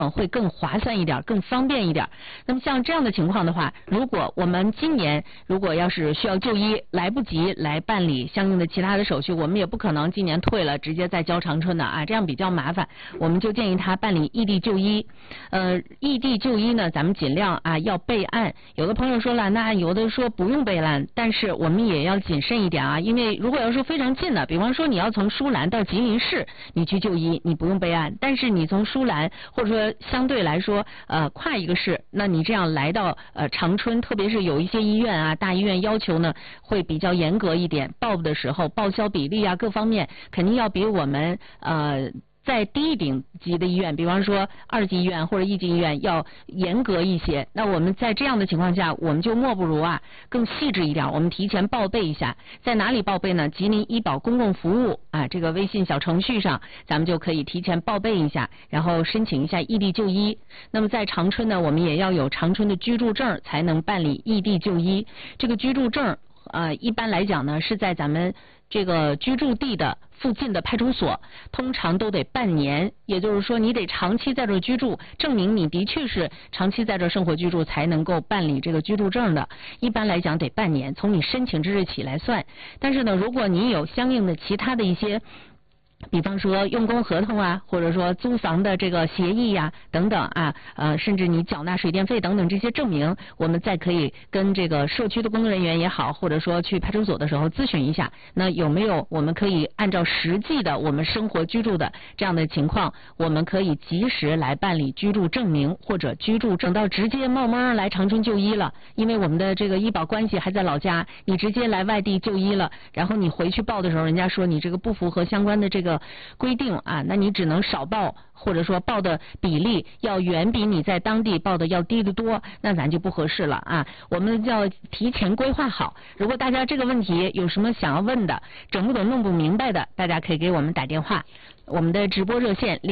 会更划算一点，更方便一点。那么像这样的情况的话，如果我们今年如果要是需要就医，来不及来办理相应的其他的手续，我们也不可能今年退了直接再交长春的啊，这样比较麻烦。我们就建议他办理异地就医。异地就医呢，咱们尽量啊要备案。有的朋友说了，那有的说不用备案，但是我们也要谨慎一点啊，因为如果要是非常近的，比方说你要从舒兰到吉林市你去就医，你不用备案，但是你从舒兰或者说相对来说跨一个市，那你这样来到长春，特别是有一些医院啊大医院要求呢会比较严格一点，报的时候报销比例啊各方面肯定要比我们在低一等级的医院，比方说2级医院或者1级医院要严格一些。那我们在这样的情况下，我们就莫不如啊更细致一点，我们提前报备一下。在哪里报备呢？吉林医保公共服务啊这个微信小程序上，咱们就可以提前报备一下，然后申请一下异地就医。那么在长春呢，我们也要有长春的居住证才能办理异地就医。这个居住证一般来讲呢是在咱们这个居住地的附近的派出所，通常都得半年，也就是说你得长期在这居住，证明你的确是长期在这生活居住才能够办理这个居住证的。一般来讲得半年，从你申请之日起来算。但是呢，如果你有相应的其他的一些比方说用工合同啊，或者说租房的这个协议呀等等啊，甚至你缴纳水电费等等这些证明，我们再可以跟这个社区的工作人员也好，或者说去派出所的时候咨询一下，那有没有我们可以按照实际的我们生活居住的这样的情况，我们可以及时来办理居住证明或者居住证，到直接冒蒙来长春就医了，因为我们的这个医保关系还在老家，你直接来外地就医了，然后你回去报的时候，人家说你这个不符合相关的这个规定啊，那你只能少报，或者说报的比例要远比你在当地报的要低得多，那咱就不合适了啊。我们要提前规划好。如果大家这个问题有什么想要问的，整不懂弄不明白的，大家可以给我们打电话。我们的直播热线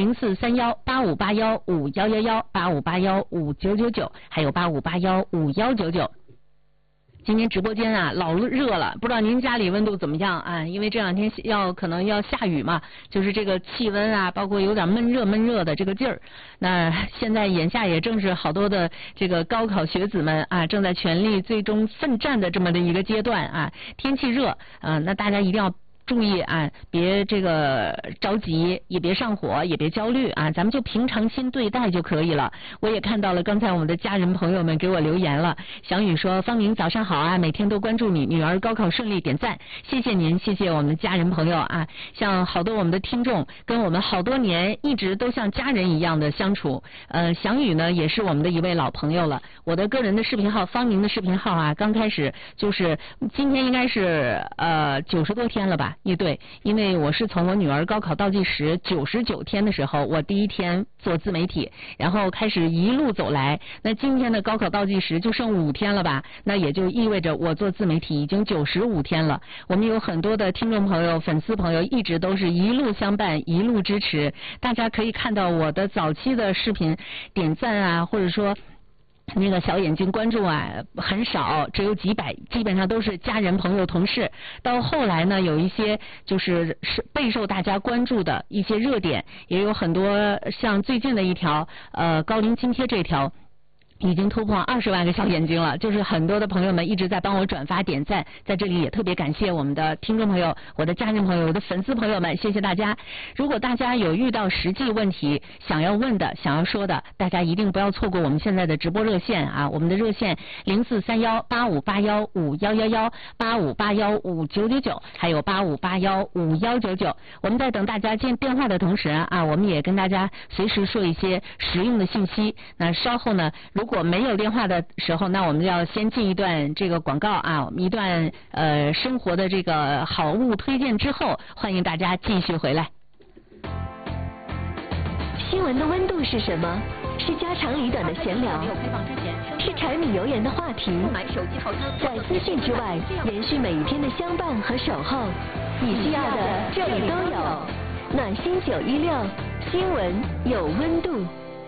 04318581511185815999，还有85815199。今天直播间啊老热了，不知道您家里温度怎么样啊？因为这两天可能要下雨嘛，就是这个气温啊，包括有点闷热的这个劲儿。那现在眼下也正是好多的这个高考学子们啊，正在全力最终奋战的这么的一个阶段啊。天气热，那大家一定要注意啊，别这个着急，也别上火，也别焦虑啊，咱们就平常心对待就可以了。我也看到了刚才我们的家人朋友们给我留言了，小雨说方明早上好啊，每天都关注你，女儿高考顺利，点赞，谢谢您，谢谢我们家人朋友啊。像好多我们的听众跟我们好多年一直都像家人一样的相处，翔宇呢也是我们的一位老朋友了。我的个人的视频号方明的视频号啊，刚开始就是今天应该是90多天了吧。对，因为我是从我女儿高考倒计时99天的时候，我第一天做自媒体，然后开始一路走来。那今天的高考倒计时就剩5天了吧？那也就意味着我做自媒体已经95天了。我们有很多的听众朋友、粉丝朋友一直都是一路相伴、一路支持。大家可以看到我的早期的视频点赞啊，或者说那个小眼睛关注啊很少，只有几百，基本上都是家人朋友同事。到后来呢，有一些就是备受大家关注的一些热点，也有很多像最近的一条高龄津贴这条已经突破20万个小眼睛了，就是很多的朋友们一直在帮我转发点赞，在这里也特别感谢我们的听众朋友、我的家人朋友、我的粉丝朋友们，谢谢大家。如果大家有遇到实际问题想要问的、想要说的，大家一定不要错过我们现在的直播热线啊！我们的热线04318581511185815999，还有85815199。我们在等大家接电话的同时啊，我们也跟大家随时说一些实用的信息。那稍后呢，如果没有电话的时候，那我们要先进一段这个广告啊，一段生活的这个好物推荐之后，欢迎大家继续回来。 新闻的温度是什么？是家长里短的闲聊，是柴米油盐的话题。在资讯之外，延续每一天的相伴和守候，你需要的这里都有。暖心916，新闻有温度。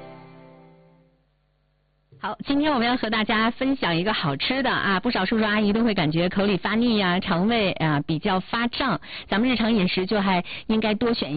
好，今天我们要和大家分享一个好吃的啊，不少叔叔阿姨都会感觉口里发腻呀、肠胃啊比较发胀，咱们日常饮食就还应该多选